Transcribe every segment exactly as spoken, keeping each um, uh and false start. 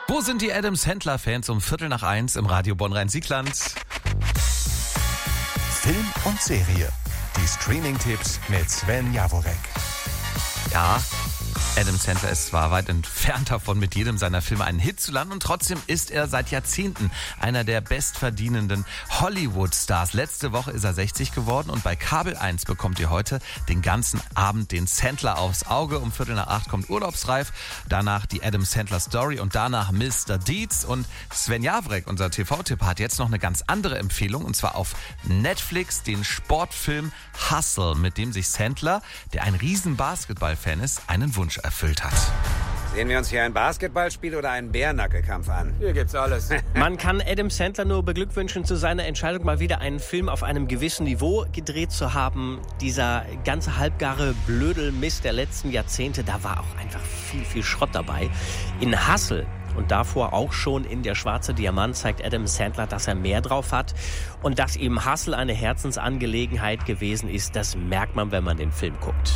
Wo sind die Adam Sandler-Fans um Viertel nach eins im Radio Bonn-Rhein-Siegland? Film und Serie. Die Streaming-Tipps mit Sven Jaworek. Ja, Adam Sandler ist zwar weit entfernt davon, mit jedem seiner Filme einen Hit zu landen, und trotzdem ist er seit Jahrzehnten einer der bestverdienenden Hollywood-Stars. Letzte Woche ist er sechzig geworden und bei Kabel eins bekommt ihr heute den ganzen Abend den Sandler aufs Auge. Um Viertel nach acht kommt Urlaubsreif, danach die Adam Sandler Story und danach Mister Deeds. Und Sven Jaworek, unser T V-Tipp, hat jetzt noch eine ganz andere Empfehlung, und zwar auf Netflix den Sportfilm Hustle, mit dem sich Sandler, der ein riesen Basketball-Fan ist, einen Wunsch erfüllt hat. Sehen wir uns hier ein Basketballspiel oder einen Bärnackelkampf an? Hier gibt's alles. Man kann Adam Sandler nur beglückwünschen zu seiner Entscheidung, mal wieder einen Film auf einem gewissen Niveau gedreht zu haben. Dieser ganze halbgare Blödelmist der letzten Jahrzehnte, da war auch einfach viel, viel Schrott dabei. In Hustle und davor auch schon in Der schwarze Diamant zeigt Adam Sandler, dass er mehr drauf hat. Und dass ihm Hustle eine Herzensangelegenheit gewesen ist, das merkt man, wenn man den Film guckt.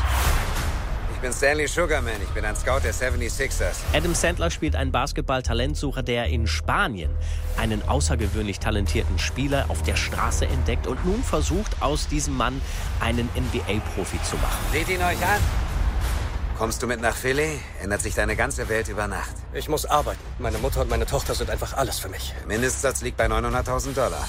Ich bin Stanley Sugarman, ich bin ein Scout der seventy-sixers. Adam Sandler spielt einen Basketball-Talentsucher, der in Spanien einen außergewöhnlich talentierten Spieler auf der Straße entdeckt und nun versucht, aus diesem Mann einen N B A-Profi zu machen. Seht ihn euch an. Kommst du mit nach Philly, ändert sich deine ganze Welt über Nacht. Ich muss arbeiten. Meine Mutter und meine Tochter sind einfach alles für mich. Der Mindestsatz liegt bei neunhunderttausend Dollar.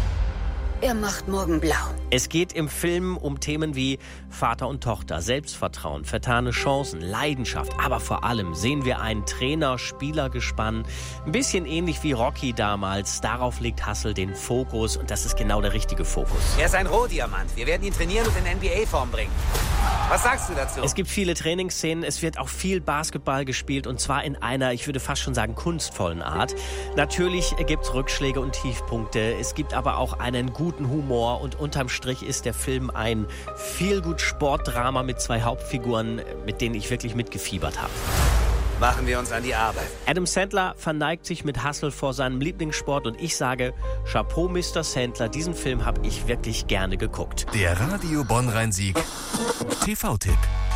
Er macht morgen blau. Es geht im Film um Themen wie Vater und Tochter, Selbstvertrauen, vertane Chancen, Leidenschaft. Aber vor allem sehen wir ein Trainer-Spieler-Gespann. Ein bisschen ähnlich wie Rocky damals. Darauf legt Hustle den Fokus und das ist genau der richtige Fokus. Er ist ein Rohdiamant. Wir werden ihn trainieren und in N B A-Form bringen. Was sagst du dazu? Es gibt viele Trainingsszenen, es wird auch viel Basketball gespielt und zwar in einer, ich würde fast schon sagen, kunstvollen Art. Natürlich gibt es Rückschläge und Tiefpunkte, es gibt aber auch einen guten Humor und unterm Strich ist der Film ein Feelgood-Sportdrama mit zwei Hauptfiguren, mit denen ich wirklich mitgefiebert habe. Machen wir uns an die Arbeit. Adam Sandler verneigt sich mit Hustle vor seinem Lieblingssport und ich sage, Chapeau, Mister Sandler, diesen Film habe ich wirklich gerne geguckt. Der Radio Bonn-Rhein-Sieg T V-Tipp.